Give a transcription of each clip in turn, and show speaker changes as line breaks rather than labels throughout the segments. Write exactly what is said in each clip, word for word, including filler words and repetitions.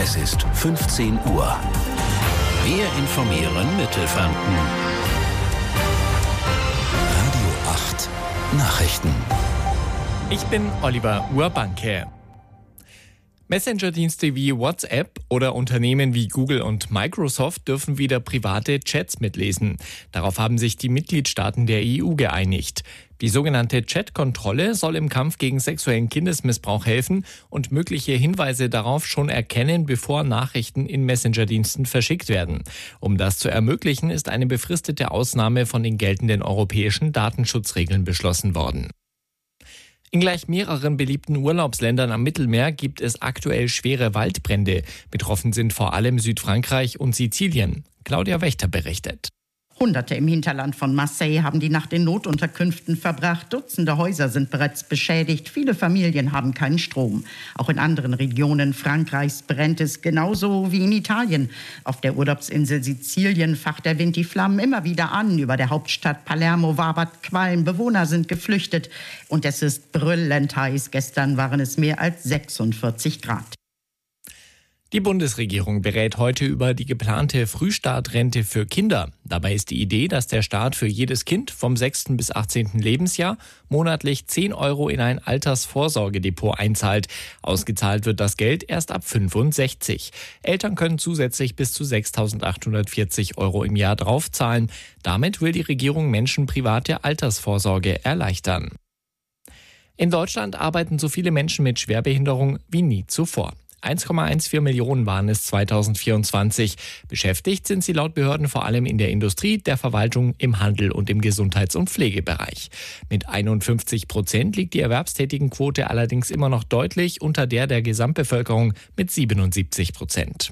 Es ist fünfzehn Uhr. Wir informieren Mittelfranken. Radio acht Nachrichten.
Ich bin Oliver Urbanke. Messenger-Dienste wie WhatsApp oder Unternehmen wie Google und Microsoft dürfen wieder private Chats mitlesen. Darauf haben sich die Mitgliedstaaten der E U geeinigt. Die sogenannte Chat-Kontrolle soll im Kampf gegen sexuellen Kindesmissbrauch helfen und mögliche Hinweise darauf schon erkennen, bevor Nachrichten in Messenger-Diensten verschickt werden. Um das zu ermöglichen, ist eine befristete Ausnahme von den geltenden europäischen Datenschutzregeln beschlossen worden. In gleich mehreren beliebten Urlaubsländern am Mittelmeer gibt es aktuell schwere Waldbrände. Betroffen sind vor allem Südfrankreich und Sizilien. Claudia Wächter berichtet.
Hunderte im Hinterland von Marseille haben die Nacht in Notunterkünften verbracht. Dutzende Häuser sind bereits beschädigt. Viele Familien haben keinen Strom. Auch in anderen Regionen Frankreichs brennt es genauso wie in Italien. Auf der Urlaubsinsel Sizilien facht der Wind die Flammen immer wieder an. Über der Hauptstadt Palermo wabert Qualm. Bewohner sind geflüchtet. Und es ist brüllend heiß. Gestern waren es mehr als sechsundvierzig Grad.
Die Bundesregierung berät heute über die geplante Frühstartrente für Kinder. Dabei ist die Idee, dass der Staat für jedes Kind vom sechsten bis achtzehnten Lebensjahr monatlich zehn Euro in ein Altersvorsorgedepot einzahlt. Ausgezahlt wird das Geld erst ab fünfundsechzig. Eltern können zusätzlich bis zu sechstausendachthundertvierzig Euro im Jahr draufzahlen. Damit will die Regierung Menschen private Altersvorsorge erleichtern. In Deutschland arbeiten so viele Menschen mit Schwerbehinderung wie nie zuvor. eins Komma vierzehn Millionen waren es zweitausendvierundzwanzig. Beschäftigt sind sie laut Behörden vor allem in der Industrie, der Verwaltung, im Handel und im Gesundheits- und Pflegebereich. Mit einundfünfzig Prozent liegt die Erwerbstätigenquote allerdings immer noch deutlich unter der der Gesamtbevölkerung mit siebenundsiebzig Prozent.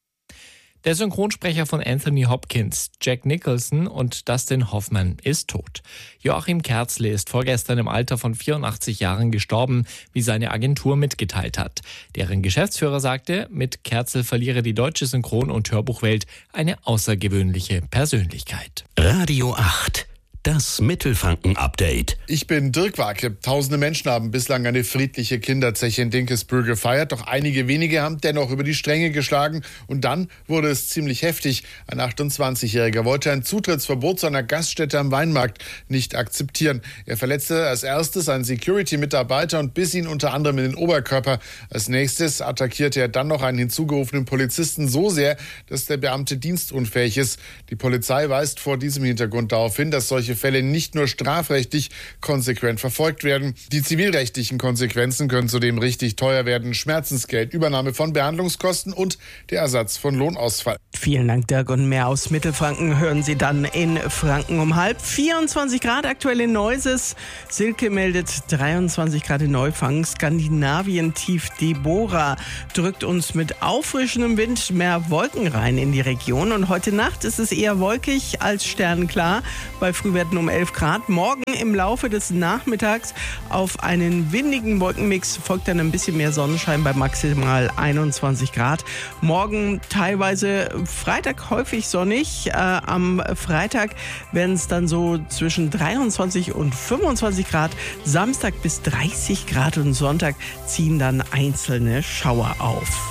Der Synchronsprecher von Anthony Hopkins, Jack Nicholson und Dustin Hoffman ist tot. Joachim Kerzle ist vorgestern im Alter von vierundachtzig Jahren gestorben, wie seine Agentur mitgeteilt hat. Deren Geschäftsführer sagte, mit Kerzle verliere die deutsche Synchron- und Hörbuchwelt eine außergewöhnliche Persönlichkeit.
Radio acht. Das Mittelfranken-Update.
Ich bin Dirk Wake. Tausende Menschen haben bislang eine friedliche Kinderzeche in Dinkelsbühl gefeiert. Doch einige wenige haben dennoch über die Stränge geschlagen. Und dann wurde es ziemlich heftig. Ein achtundzwanzigjähriger wollte ein Zutrittsverbot zu einer Gaststätte am Weinmarkt nicht akzeptieren. Er verletzte als erstes einen Security-Mitarbeiter und biss ihn unter anderem in den Oberkörper. Als nächstes attackierte er dann noch einen hinzugerufenen Polizisten so sehr, dass der Beamte dienstunfähig ist. Die Polizei weist vor diesem Hintergrund darauf hin, dass solche Fälle nicht nur strafrechtlich konsequent verfolgt werden. Die zivilrechtlichen Konsequenzen können zudem richtig teuer werden. Schmerzensgeld, Übernahme von Behandlungskosten und der Ersatz von Lohnausfall.
Vielen Dank, Dirk. Und mehr aus Mittelfranken hören Sie dann in Franken um halb. vierundzwanzig Grad aktuell in Neuses. Silke meldet dreiundzwanzig Grad in Neufang. Skandinavien tief Deborah drückt uns mit auffrischendem Wind mehr Wolken rein in die Region. Und heute Nacht ist es eher wolkig als sternklar. Bei Frühwerten um elf Grad. Morgen im Laufe des Nachmittags auf einen windigen Wolkenmix folgt dann ein bisschen mehr Sonnenschein bei maximal einundzwanzig Grad. Morgen teilweise Freitag häufig sonnig. Äh, am Freitag werden es dann so zwischen dreiundzwanzig und fünfundzwanzig Grad. Samstag bis dreißig Grad und Sonntag ziehen dann einzelne Schauer auf.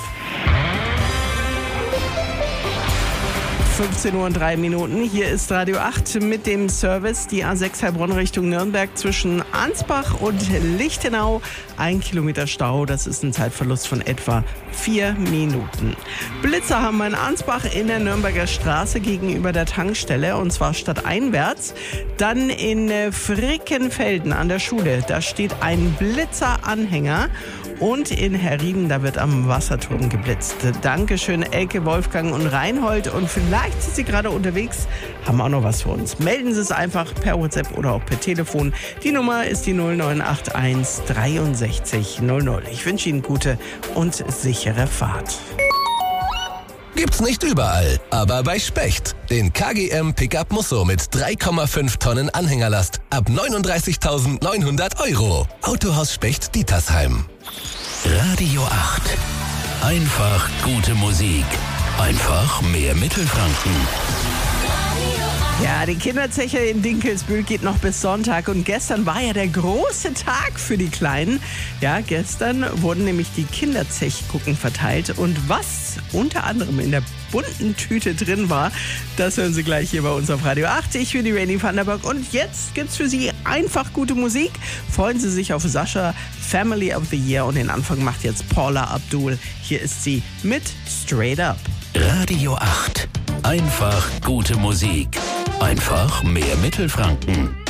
fünfzehn Uhr und drei Minuten. Hier ist Radio acht mit dem Service. Die A sechs Heilbronn Richtung Nürnberg zwischen Ansbach und Lichtenau. Ein Kilometer Stau. Das ist ein Zeitverlust von etwa vier Minuten. Blitzer haben wir in Ansbach in der Nürnberger Straße gegenüber der Tankstelle. Und zwar stadteinwärts. Dann in Frickenfelden an der Schule. Da steht ein Blitzeranhänger. Und in Herrieden, da wird am Wasserturm geblitzt. Dankeschön, Elke, Wolfgang und Reinhold. Und vielleicht sind Sie gerade unterwegs, haben auch noch was für uns. Melden Sie es einfach per WhatsApp oder auch per Telefon. Die Nummer ist die null neun acht eins dreiundsechzig null null. Ich wünsche Ihnen gute und sichere Fahrt.
Gibt's nicht überall, aber bei Specht. Den K G M Pickup Musso mit drei Komma fünf Tonnen Anhängerlast ab neununddreißigtausendneunhundert Euro. Autohaus Specht Dietersheim.
Radio acht. Einfach gute Musik. Einfach mehr Mittelfranken.
Radio acht.
Ja, die Kinderzeche in Dinkelsbühl geht noch bis Sonntag und gestern war ja der große Tag für die Kleinen. Ja, gestern wurden nämlich die Kinderzechgucken verteilt und was unter anderem in der bunten Tüte drin war, das hören Sie gleich hier bei uns auf Radio acht. Ich bin die Rainy van der Burg und jetzt gibt's für Sie einfach gute Musik. Freuen Sie sich auf Sascha, Family of the Year und den Anfang macht jetzt Paula Abdul. Hier ist sie mit Straight Up.
Radio acht. Einfach gute Musik. Einfach mehr Mittelfranken.